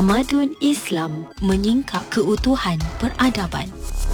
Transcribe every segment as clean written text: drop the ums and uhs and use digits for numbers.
Tamadun Islam menyingkap keutuhan peradaban.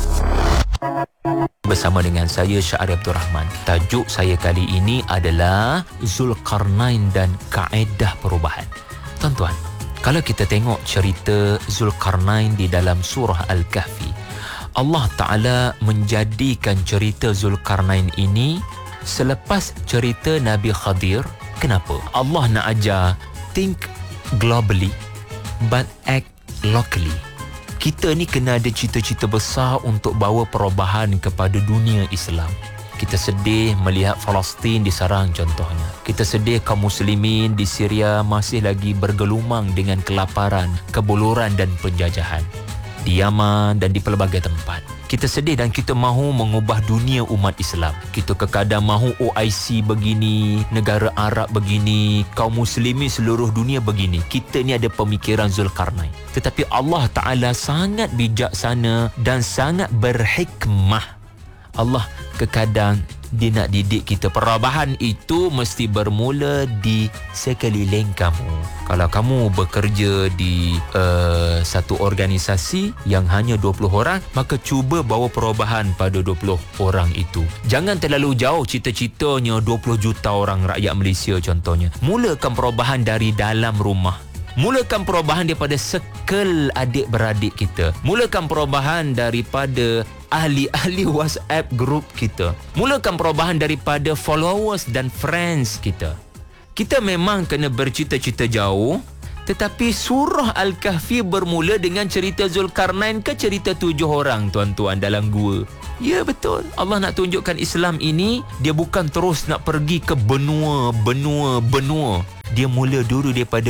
Bersama dengan saya Syahri Abdul Rahman. Tajuk saya kali ini adalah Zulkarnain dan Kaedah Perubahan. Tuan-tuan, kalau kita tengok cerita Zulkarnain di dalam surah Al-Kahfi, Allah Ta'ala menjadikan cerita Zulkarnain ini selepas cerita Nabi Khadir. Kenapa? Allah nak ajar think globally but act locally. Kita ni kena ada cita-cita besar untuk bawa perubahan kepada dunia Islam. Kita sedih melihat Palestin diserang contohnya. Kita sedih kaum muslimin di Syria masih lagi bergelumang dengan kelaparan, kebuluran dan penjajahan. Di Yaman dan di pelbagai tempat. Kita sedih dan kita mahu mengubah dunia umat Islam. Kita kadang mahu OIC begini, negara Arab begini, kaum muslimin seluruh dunia begini. Kita ni ada pemikiran Zulkarnain. Tetapi Allah Ta'ala sangat bijaksana dan sangat berhikmah. Allah kadang dia nak didik kita. Perubahan itu mesti bermula di sekeliling kamu. Kalau kamu bekerja di satu organisasi yang hanya 20 orang, maka cuba bawa perubahan pada 20 orang itu. Jangan terlalu jauh cita-citanya 20 juta orang rakyat Malaysia contohnya. Mulakan perubahan dari dalam rumah. Mulakan perubahan daripada sekel adik-beradik kita. Mulakan perubahan daripada ahli-ahli WhatsApp group kita. Mulakan perubahan daripada followers dan friends kita. Kita memang kena bercita-cita jauh, tetapi surah Al-Kahfi bermula dengan cerita Zulkarnain ke cerita 7 orang tuan-tuan dalam gua. Ya betul. Allah nak tunjukkan Islam ini, dia bukan terus nak pergi ke benua. Dia mula dulu daripada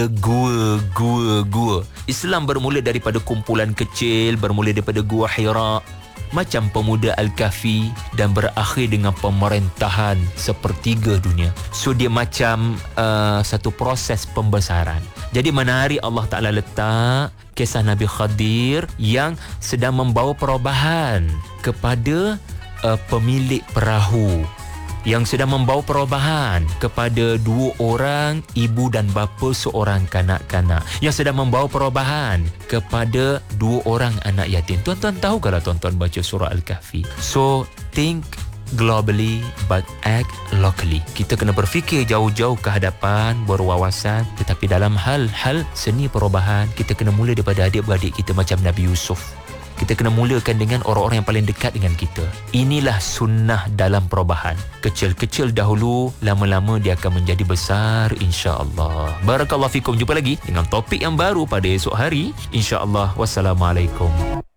gua. Islam bermula daripada kumpulan kecil, bermula daripada Gua Hira, macam pemuda Al-Kahfi, dan berakhir dengan pemerintahan sepertiga dunia. So dia macam satu proses pembesaran. Jadi menarik Allah Ta'ala letak kisah Nabi Khadir yang sedang membawa perubahan kepada pemilik perahu, yang sedang membawa perubahan kepada 2 orang ibu dan bapa seorang kanak-kanak, yang sedang membawa perubahan kepada 2 orang anak yatim. Tuan-tuan tahu kalau tuan-tuan baca surah Al-Kahfi. So think globally but act locally. Kita kena berfikir jauh-jauh ke hadapan, berwawasan, tetapi dalam hal-hal seni perubahan, kita kena mula daripada adik-beradik kita macam Nabi Yusuf. Kita kena mulakan dengan orang-orang yang paling dekat dengan kita. Inilah sunnah dalam perubahan. Kecil-kecil dahulu, lama-lama dia akan menjadi besar insya-Allah. Barakallahu fikum. Jumpa lagi dengan topik yang baru pada esok hari insya-Allah. Wassalamualaikum.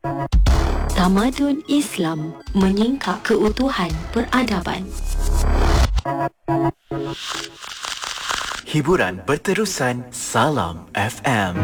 Tamadun Islam menyingkap keutuhan peradaban. Hiburan berterusan. Salam FM.